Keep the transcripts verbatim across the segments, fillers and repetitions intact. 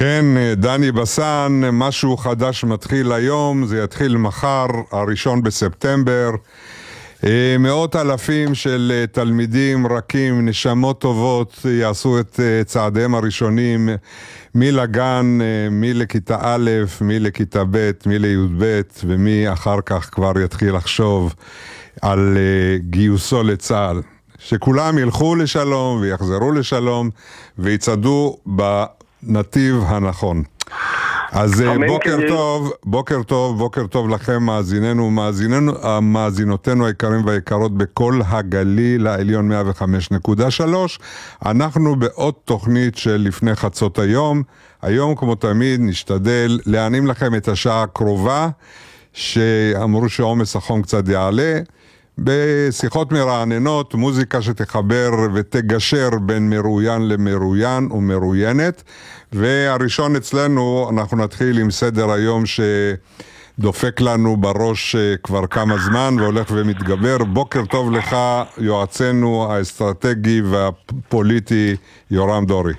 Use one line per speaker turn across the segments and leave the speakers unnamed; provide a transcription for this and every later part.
כן, דני בסן, משהו חדש מתחיל היום, זה יתחיל מחר, הראשון בספטמבר. מאות אלפים של תלמידים רכים, נשמות טובות, יעשו את צעדיהם הראשונים מלגן, מי לכיתה א', מי לכיתה ב', מי לי"ב, ומי אחר כך כבר יתחיל לחשוב על גיוסו לצה"ל. שכולם ילכו לשלום ויחזרו לשלום ויצעדו בנתיב הנכון. אז בוקר טוב, בוקר טוב, בוקר טוב לכם מאזיננו ומאזיננו, מאזינותינו היקרים והיקרות בכל הגליל העליון מאה וחמש נקודה שלוש. אנחנו בעוד תוכנית של לפני חצות היום. היום כמו תמיד נשתדל להענים לכם את השעה הקרובה, שאמרו שעומס החום קצת יעלה, בשיחות מרעננות, מוזיקה שתחבר ותגשר בין מרואיין למרואיין ומרואיינת. והראשון אצלנו, אנחנו נתחיל עם סדר היום שדופק לנו בראש כבר כמה זמן והולך ומתגבר. בוקר טוב לך, יועצנו האסטרטגי והפוליטי יורם דורי.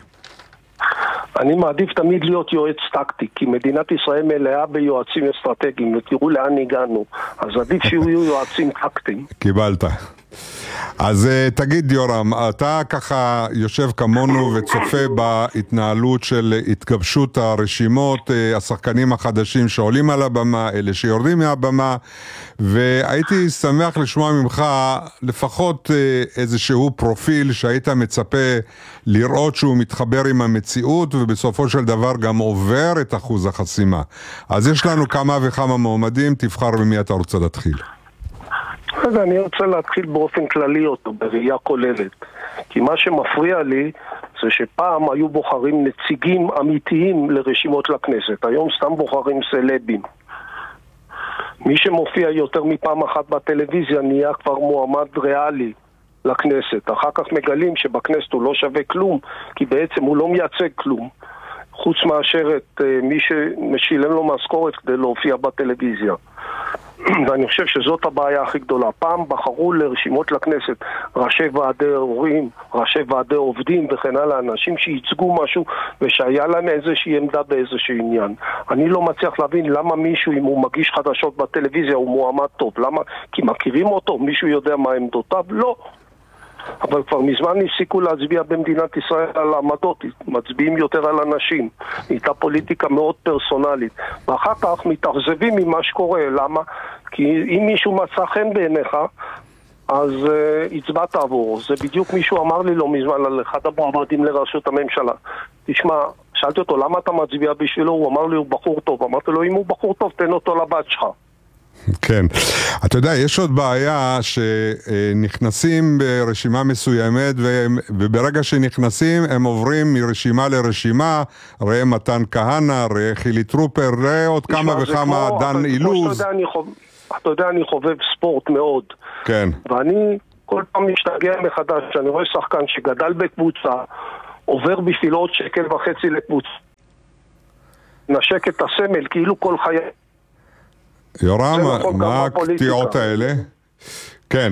אני מעדיף תמיד להיות יועץ טקטי, כי מדינת ישראל מלאה ביועצים אסטרטגיים, ותראו לאן הגענו, אז עדיף שיהיו יועצים טקטיים.
קיבלת. אז תגיד יורם, אתה ככה יושב כמונו וצופה בהתנהלות של התגבשות הרשימות, השחקנים החדשים שעולים על הבמה, אלה שיורדים מהבמה, והייתי שמח לשמוע ממך לפחות איזשהו פרופיל שהיית מצפה לראות שהוא מתחבר עם המציאות ובסופו של דבר גם עובר את אחוז החסימה. אז יש לנו כמה וכמה מועמדים, תבחר במי אתה רוצה להתחיל.
אז אני רוצה להתחיל באופן כללי אותו, בראייה כוללת. כי מה שמפריע לי זה שפעם היו בוחרים נציגים אמיתיים לרשימות לכנסת. היום סתם בוחרים סלבים. מי שמופיע יותר מפעם אחת בטלוויזיה נהיה כבר מועמד ריאלי לכנסת. אחר כך מגלים שבכנסת הוא לא שווה כלום, כי בעצם הוא לא מייצג כלום. חוץ מאשר את מי שמשילם לו משכורת כדי להופיע בטלוויזיה. ואני חושב שזאת הבעיה הכי גדולה. פעם בחרו לרשימות לכנסת ראשי ועדי הורים, ראשי ועדי עובדים וכן הלאה, אנשים שייצגו משהו ושהיה להם איזושהי עמדה באיזשהו עניין. אני לא מצליח להבין למה מישהו, אם הוא מגיש חדשות בטלוויזיה, הוא מועמד טוב. למה? כי מכירים אותו, מישהו יודע מה עמדותיו? לא. אבל כבר מזמן הפסיקו להצביע במדינת ישראל על עמדות, מצביעים יותר על אנשים. הייתה פוליטיקה מאוד פרסונלית. ואחר כך מתאכזבים ממה שקורה. למה? כי אם מישהו מצא חן בעיניך, אז uh, הצבעת עבורו. זה בדיוק מישהו אמר לי לא מזמן על אחד המועמדים לראשות הממשלה. תשמע, שאלתי אותו, למה אתה מצביע בשבילו? הוא אמר לי, הוא בחור טוב. אמרתי לו, אם הוא בחור טוב, תן אותו לבת שלך.
כן. אתה יודע, יש עוד בעיה שנכנסים ברשימה מסוימת, וברגע שנכנסים הם עוברים מרשימה לרשימה, ראה מתן כהנא, ראה חילי טרופר, ראה עוד כמה וכמה דן אילוז.
אתה יודע, אני חובב ספורט מאוד.
כן.
ואני כל פעם משתגע מחדש, שאני רואה שחקן שגדל בקבוצה, עובר בשביל עוד שקל וחצי לקבוצה. נשק את הסמל, כאילו כל חיי...
יורם, מה הקטיעות האלה? כן,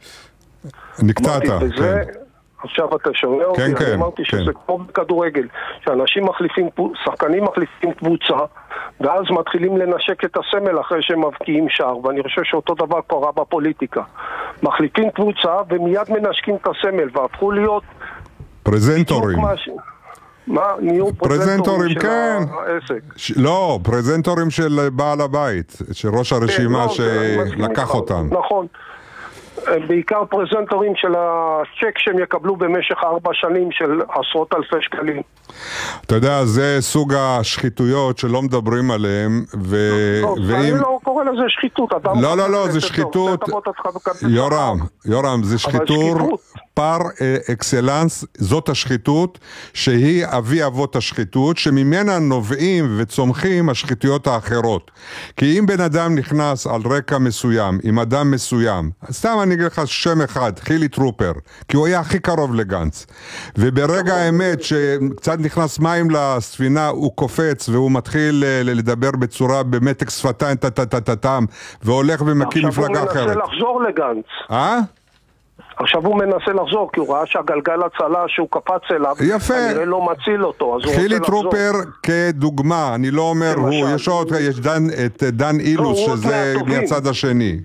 נקטעת.
עכשיו אתה שומע אותי, אני אמרתי שזה כמו בכדורגל, שאנשים מחליפים, שחקנים מחליפים קבוצה, ואז מתחילים לנשק את הסמל אחרי שהם מבקיעים שער, ואני חושב שאותו דבר קורה בפוליטיקה. מחליפים קבוצה ומיד מנשקים את הסמל, והפכו להיות...
פרזנטורים.
מה? נהיו
פרזנטורים, כן.
העסק.
לא, פרזנטורים של בעל הבית, של ראש הרשימה שלקח אותם.
נכון. בעיקר פרזנטורים של הצ'ק שהם יקבלו במשך ארבע שנים של עשרות אלפי שקלים.
אתה יודע, זה סוג השחיתויות שלא מדברים עליהם.
אני לא קורא לזה שחיתות.
לא, לא, לא, זה שחיתות. יורם, יורם, זה שחיתות פר אקסלנס. זאת השחיתות שהיא אבי אבות השחיתות, שממנה נובעים וצומחים השחיתויות האחרות. כי אם בן אדם נכנס על רקע מסוים, עם אדם מסוים, סתם אני אגיד לך שם אחד, חילי טרופר, כי הוא היה הכי קרוב לגנץ, וברגע האמת שקצת נכנס מים לספינה, הוא קופץ והוא מתחיל לדבר בצורה במתק שפתיים, טטטטטם, והולך ומקים מפלגה אחרת.
עכשיו הוא מנסה לחזור לגנץ.
אה?
עכשיו הוא מנסה לחזור, כי הוא ראה שהגלגל הצלה שהוא קפץ אליו,
יפה.
כנראה לא מציל אותו, אז הוא רוצה
חילי
לחזור.
טרופר כדוגמה, אני לא אומר הוא, יש עוד, יש דן, את דן אילוס,
הוא עוד
שזה
מהטובים.
מהצד השני.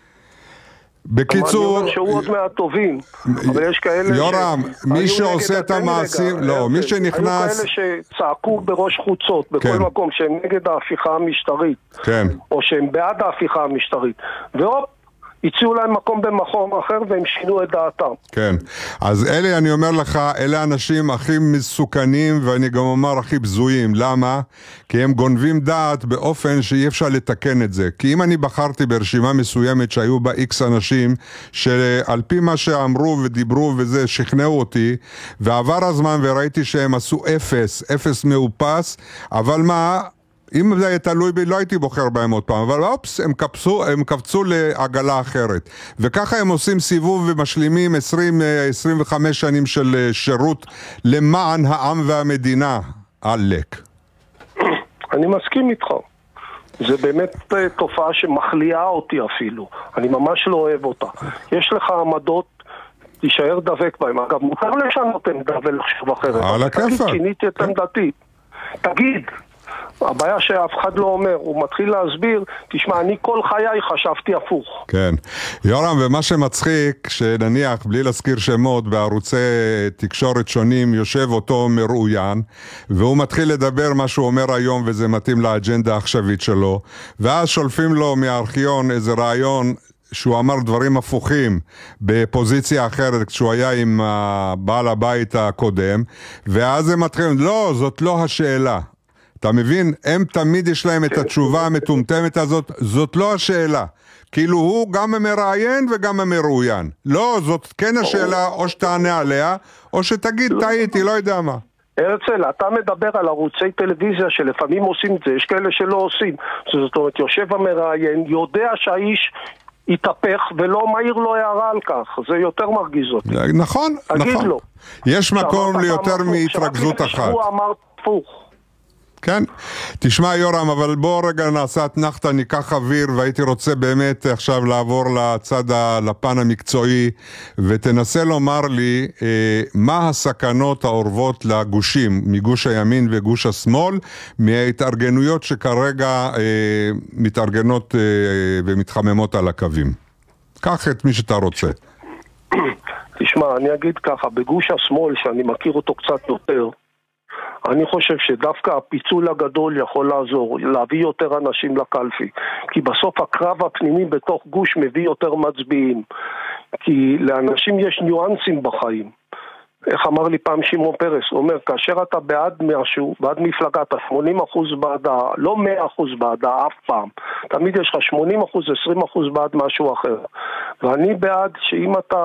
אני
בקיצור,
אומר שהוא עוד מהטובים, אבל יש כאלה
יורם,
ש...
מי
היו
שעושה
נגד-
את המעשים,
רגע,
לא,
רגע,
מי שנכנס,
היו כאלה שצעקו בראש חוצות, בכל
כן.
מקום, שהם נגד ההפיכה המשטרית,
כן.
או שהם בעד ההפיכה המשטרית, והופ, הציעו להם מקום במקום אחר והם שינו את דעתם.
כן, אז אלה אני אומר לך, אלה האנשים הכי מסוכנים ואני גם אומר הכי בזויים. למה? כי הם גונבים דעת באופן שאי אפשר לתקן את זה. כי אם אני בחרתי ברשימה מסוימת שהיו בה איקס אנשים שעל פי מה שאמרו ודיברו וזה שכנעו אותי, ועבר הזמן וראיתי שהם עשו אפס, אפס מאופס, אבל מה? אם זה היה תלוי בי, לא הייתי בוחר בהם עוד פעם, אבל אופס, הם קפצו, הם קפצו לעגלה אחרת. וככה הם עושים סיבוב ומשלימים עשרים עשרים וחמש שנים של שירות למען העם והמדינה. עלק.
אני מסכים איתך. זה באמת תופעה שמחליאה אותי אפילו. אני ממש לא אוהב אותה. יש לך עמדות, תישאר דבק בהם. אגב, מותר לשנות עמדה ולחשוב אחרת.
על הכיפאק.
תגיד, שיניתי את עמדתי. תגיד. הבעיה שאף אחד לא אומר, הוא מתחיל להסביר, תשמע, אני כל חיי חשבתי הפוך.
כן. יורם, ומה שמצחיק, שנניח, בלי להזכיר שמות, בערוצי תקשורת שונים, יושב אותו מרואיין, והוא מתחיל לדבר מה שהוא אומר היום, וזה מתאים לאג'נדה העכשווית שלו, ואז שולפים לו מהארכיון איזה רעיון, שהוא אמר דברים הפוכים בפוזיציה אחרת כשהוא היה עם בעל הבית הקודם, ואז הם מתחילים, לא, זאת לא השאלה. אתה מבין? הם תמיד יש להם את התשובה המטומטמת הזאת, זאת לא השאלה. כאילו הוא גם המראיין וגם המרואיין. לא, זאת כן השאלה, או שתענה עליה, או שתגיד, טעיתי, לא יודע מה.
הרצל, אתה מדבר על ערוצי טלוויזיה שלפעמים עושים את זה, יש כאלה שלא עושים. זאת אומרת, יושב המראיין, יודע שהאיש יתהפך ולא מעיר לו הערה על כך. זה יותר מרגיז אותי.
נכון, נכון.
לו.
יש מקום ליותר מהתרכזות אחת.
הוא אמר הפוך.
כן, תשמע יורם, אבל בוא רגע נעשה אתנחתא, ניקח אוויר, והייתי רוצה באמת עכשיו לעבור לצד, לפן המקצועי, ותנסה לומר לי אה, מה הסכנות האורבות לגושים, מגוש הימין וגוש השמאל, מההתארגנויות שכרגע אה, מתארגנות אה, ומתחממות על הקווים. קח את מי שאתה רוצה.
תשמע, אני אגיד ככה, בגוש השמאל, שאני מכיר אותו קצת יותר, אני חושב שדווקא הפיצול הגדול יכול לעזור, להביא יותר אנשים לקלפי. כי בסוף הקרב הפנימי בתוך גוש מביא יותר מצביעים. כי לאנשים יש ניואנסים בחיים. איך אמר לי פעם שמעון פרס? הוא אומר, כאשר אתה בעד משהו, בעד מפלגה, אתה שמונים אחוז בעדה, לא מאה אחוז בעדה אף פעם. תמיד יש לך שמונים אחוז, עשרים אחוז בעד משהו אחר. ואני בעד שאם אתה...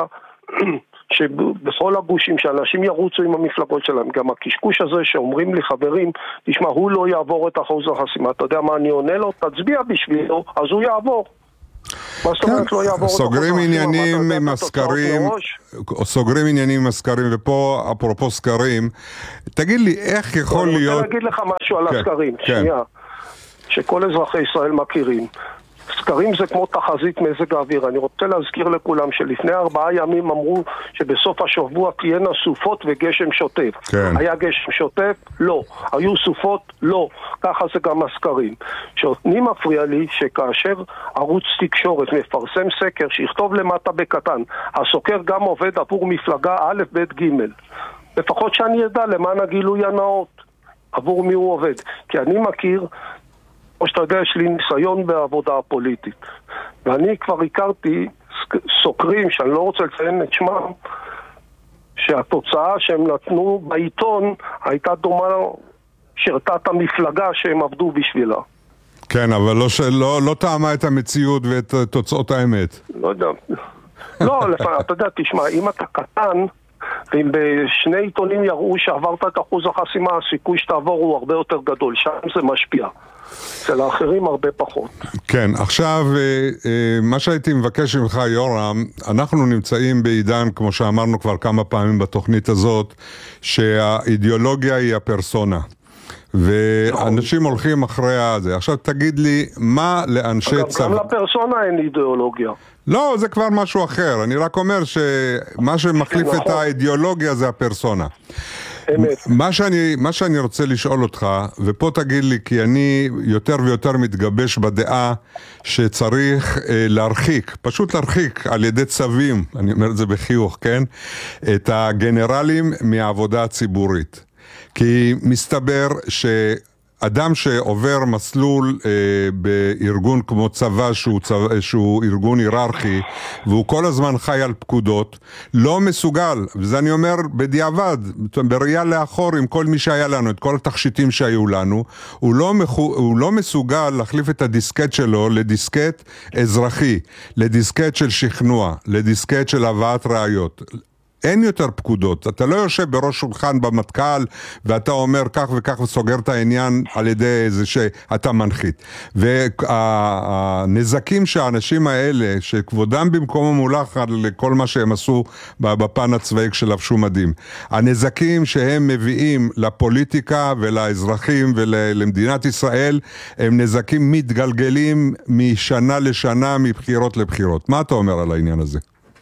שבכל הגושים שאנשים ירוצו עם המפלגות שלהם, גם הקשקוש הזה שאומרים לי חברים, תשמע, הוא לא יעבור את אחוז החסימה, אתה יודע מה אני עונה לו? תצביע בשבילו, אז הוא יעבור. מה זאת אומרת לא יעבור?
סוגרים עניינים עם הסקרים, סוגרים עניינים עם הסקרים, ופה אפרופו סקרים, תגיד לי איך יכול להיות...
אני רוצה להגיד לך משהו על הסקרים, שנייה, שכל אזרחי ישראל מכירים. סקרים זה כמו תחזית מזג האוויר. אני רוצה להזכיר לכולם שלפני ארבעה ימים אמרו שבסוף השבוע תהיינה סופות וגשם שוטף.
כן.
היה גשם שוטף? לא. היו סופות? לא. ככה זה גם הסקרים. שאותי מפריע לי שכאשר ערוץ תקשורת מפרסם סקר שיכתוב למטה בקטן, הסוקר גם עובד עבור מפלגה א' ב' ג', לפחות שאני ידע למען הגילוי הנאות עבור מי הוא עובד. כי אני מכיר, כמו שאתה יודע, יש לי ניסיון בעבודה הפוליטית. ואני כבר הכרתי סוקרים, שאני לא רוצה לציין את שמם, שהתוצאה שהם נתנו בעיתון הייתה דומה שרתת המפלגה שהם עבדו בשבילה.
כן, אבל לא, לא, לא טעמה את המציאות ואת תוצאות האמת.
לא יודע. לא, לפעמים, אתה יודע, תשמע, אם אתה קטן, ואם בשני עיתונים יראו שעברת את אחוז החסימה, הסיכוי שתעבור הוא הרבה יותר גדול. שם זה משפיע. אצל האחרים הרבה פחות. כן,
עכשיו, מה שהייתי מבקש ממך, יורם, אנחנו נמצאים בעידן, כמו שאמרנו כבר כמה פעמים בתוכנית הזאת, שהאידיאולוגיה היא הפרסונה. ואנשים הולכים אחרי הזה. עכשיו תגיד לי, מה לאנשי צבא...
גם לפרסונה אין אידיאולוגיה.
לא, זה כבר משהו אחר. אני רק אומר שמה שמחליף את האידיאולוגיה זה הפרסונה.
אמת.
מה שאני, מה שאני רוצה לשאול אותך, ופה תגיד לי, כי אני יותר ויותר מתגבש בדעה שצריך אה, להרחיק, פשוט להרחיק על ידי צווים, אני אומר את זה בחיוך, כן? את הגנרלים מהעבודה הציבורית. כי מסתבר שאדם שעובר מסלול אה, בארגון כמו צבא שהוא, צבא, שהוא ארגון היררכי, והוא כל הזמן חי על פקודות, לא מסוגל, וזה אני אומר בדיעבד, בראייה לאחור עם כל מי שהיה לנו, את כל התכשיטים שהיו לנו, הוא לא, מחו, הוא לא מסוגל להחליף את הדיסקט שלו לדיסקט אזרחי, לדיסקט של שכנוע, לדיסקט של הבאת ראיות. אין יותר פקודות, אתה לא יושב בראש שולחן במטכ"ל ואתה אומר כך וכך וסוגר את העניין על ידי איזה שאתה מנחית. והנזקים שהאנשים האלה שכבודם במקום המולך על כל מה שהם עשו בפן הצבאי כשלבשו מדים, הנזקים שהם מביאים לפוליטיקה ולאזרחים ולמדינת ישראל הם נזקים מתגלגלים משנה לשנה, מבחירות לבחירות. מה אתה אומר על העניין הזה?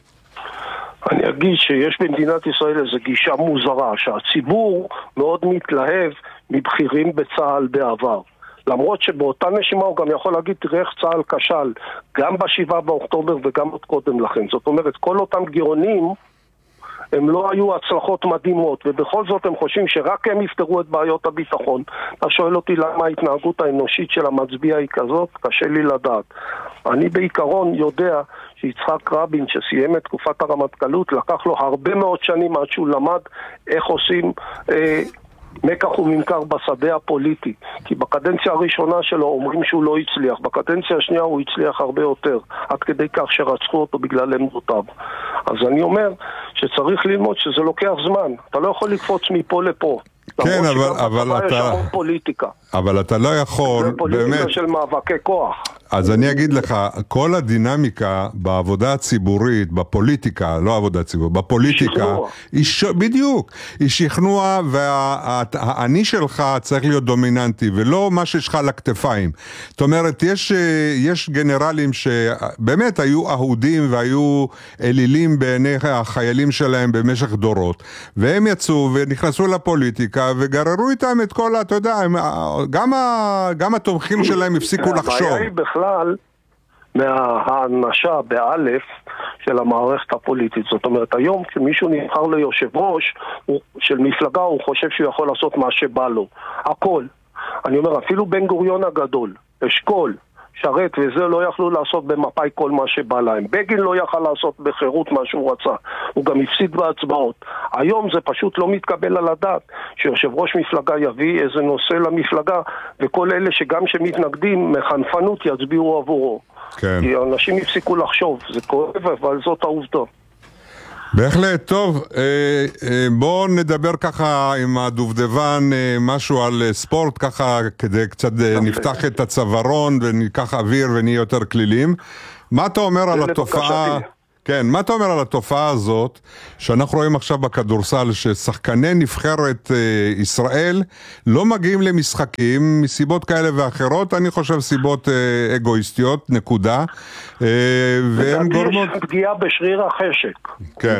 אני אגיד שיש במדינת ישראל איזו גישה מוזרה, שהציבור מאוד מתלהב מבחירים בצה"ל בעבר. למרות שבאותה נשימה הוא גם יכול להגיד, תראה איך צה"ל כשל, גם בשבעה באוקטובר וגם עוד קודם לכן. זאת אומרת, כל אותם גאונים, הם לא היו הצלחות מדהימות, ובכל זאת הם חושבים שרק הם יפתרו את בעיות הביטחון. אתה שואל אותי למה ההתנהגות האנושית של המצביע היא כזאת? קשה לי לדעת. אני בעיקרון יודע שיצחק רבין, שסיים את תקופת הרמטכ"לות, לקח לו הרבה מאוד שנים עד שהוא למד איך עושים אה, מקח וממכר בשדה הפוליטי. כי בקדנציה הראשונה שלו אומרים שהוא לא הצליח, בקדנציה השנייה הוא הצליח הרבה יותר, עד כדי כך שרצחו אותו בגלל עמדותיו. אז אני אומר שצריך ללמוד שזה לוקח זמן, אתה לא יכול לקפוץ מפה לפה.
כן, אבל, אבל אתה...
פוליטיקה.
אבל אתה לא יכול,
זה פוליטיקה
באמת...
של מאבקי כוח.
אז אני אגיד לך, כל הדינמיקה בעבודה הציבורית, בפוליטיקה, לא עבודה ציבורית, בפוליטיקה, היא ש... בדיוק, היא שכנוע, והאני שלך צריך להיות דומיננטי, ולא מה שיש לך על הכתפיים. זאת אומרת, יש, יש גנרלים שבאמת היו אהודים והיו אלילים בעיני החיילים שלהם במשך דורות, והם יצאו ונכנסו לפוליטיקה וגררו איתם את כל, אתה יודע, הם, גם, ה, גם התומכים שלהם הפסיקו לחשוב.
הבעיה היא בכלל מההאנשה באלף של המערכת הפוליטית. זאת אומרת, היום כשמישהו נבחר ליושב ראש של מפלגה, הוא חושב שהוא יכול לעשות מה שבא לו. הכל. אני אומר, אפילו בן גוריון הגדול, אשכול, שרת וזה לא יכלו לעשות במפאי כל מה שבא להם. בגין לא יכל לעשות בחירות מה שהוא רצה. הוא גם הפסיד בהצבעות. היום זה פשוט לא מתקבל על הדעת שיושב ראש מפלגה יביא איזה נושא למפלגה, וכל אלה שגם שמתנגדים מחנפנות יצביעו עבורו.
כן.
כי אנשים הפסיקו לחשוב. זה כואב, אבל זאת העובדה.
בהחלט, טוב, בואו נדבר ככה עם הדובדבן משהו על ספורט, ככה כדי קצת נפתח את הצווארון וניקח אוויר ונהיה יותר כלילים. מה אתה אומר על התופעה, כן, מה אתה אומר על התופעה הזאת שאנחנו רואים עכשיו בכדורסל, ששחקני נבחרת ישראל לא מגיעים למשחקים מסיבות כאלה ואחרות, אני חושב סיבות אגואיסטיות, נקודה, והם גורמות...
יש פגיעה בשריר החשק.
כן.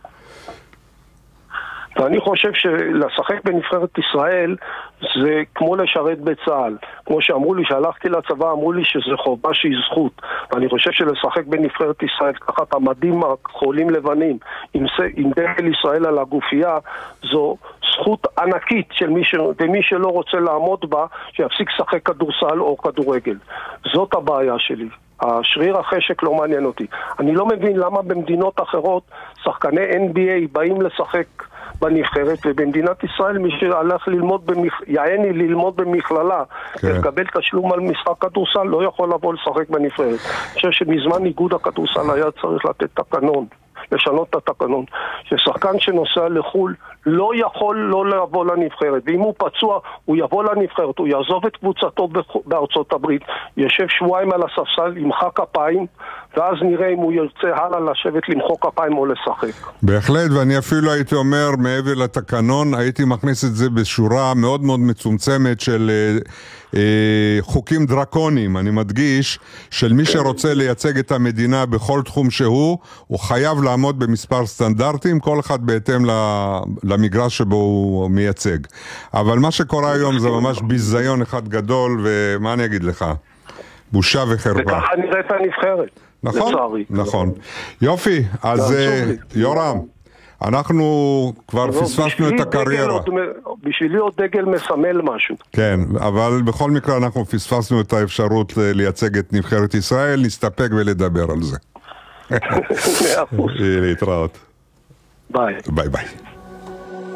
ואני חושב שלשחק בנבחרת ישראל זה כמו לשרת בצה"ל. כמו שאמרו לי, שהלכתי לצבא, אמרו לי שזה חובה שהיא זכות. ואני חושב שלשחק בנבחרת ישראל, ככה את המדים הכחולים לבנים, עם, עם דגל ישראל על הגופייה, זו זכות ענקית של מי, ש... ומי שלא רוצה לעמוד בה, שיפסיק לשחק כדורסל או כדורגל. זאת הבעיה שלי. השריר החשק לא מעניין אותי. אני לא מבין למה במדינות אחרות שחקני אן בי איי באים לשחק בנבחרת, ובמדינת ישראל מי שהלך ללמוד במכ... יעני ללמוד במכללה, כן. לקבל תשלום על משחק כדורסל, לא יכול לבוא לשחק בנבחרת. אני חושב שמזמן איגוד הכדורסל היה צריך לתת תקנון, לשנות את התקנון, ששחקן שנוסע לחול לא יכול לא לבוא לנבחרת, ואם הוא פצוע הוא יבוא לנבחרת, הוא יעזוב את קבוצתו בארצות הברית, יושב שבועיים על הספסל, ימחא כפיים, ואז נראה אם הוא ירצה הלאה לשבת למחוא כפיים או לשחק.
בהחלט, ואני אפילו הייתי אומר מעבר לתקנון, הייתי מכניס את זה בשורה מאוד מאוד מצומצמת של אה, אה, חוקים דרקוניים. אני מדגיש של מי שרוצה לייצג את המדינה בכל תחום שהוא, הוא חייב לעמוד במספר סטנדרטים, כל אחד בהתאם למגרש שבו הוא מייצג. אבל מה שקורה היום זה ממש ביזיון אחד גדול, ומה אני אגיד לך? בושה וחרפה.
וככה נראית הנבחרת.
נכון,
לצערי.
נכון. יופי, אז יורם, אנחנו כבר פספסנו את הקריירה.
בשבילי עוד דגל מסמל משהו.
כן, אבל בכל מקרה אנחנו פספסנו את האפשרות לייצג את נבחרת ישראל, נסתפק ולדבר על זה. להתראות.
ביי.
ביי ביי.